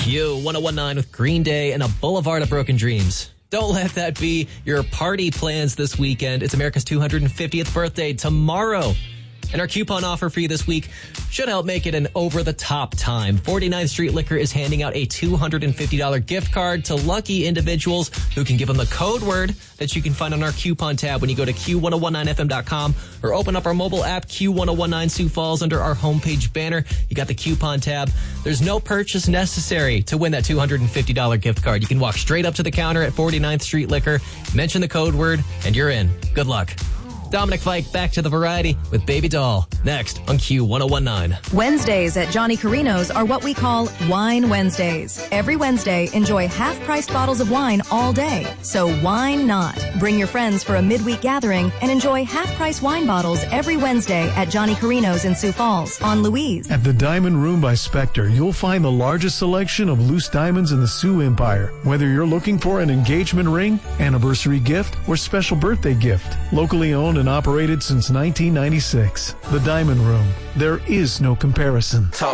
Q1019 with Green Day and a Boulevard of Broken Dreams. Don't let that be your party plans this weekend. It's America's 250th birthday tomorrow. And our coupon offer for you this week should help make it an over-the-top time. 49th Street Liquor is handing out a $250 gift card to lucky individuals who can give them the code word that you can find on our coupon tab when you go to Q1019FM.com or open up our mobile app, Q1019 Sioux Falls, under our homepage banner. You got the coupon tab. There's no purchase necessary to win that $250 gift card. You can walk straight up to the counter at 49th Street Liquor, mention the code word, and you're in. Good luck. Dominic Fike back to the variety with Baby Doll next on Q1019. Wednesdays at Johnny Carino's are what we call Wine Wednesdays. Every Wednesday, enjoy half-priced bottles of wine all day. So why not? Bring your friends for a midweek gathering and enjoy half-price wine bottles every Wednesday at Johnny Carino's in Sioux Falls on Louise. At the Diamond Room by Spectre, you'll find the largest selection of loose diamonds in the Sioux Empire. Whether you're looking for an engagement ring, anniversary gift, or special birthday gift, locally owned and operated since 1996. The Diamond Room. There is no comparison. Talk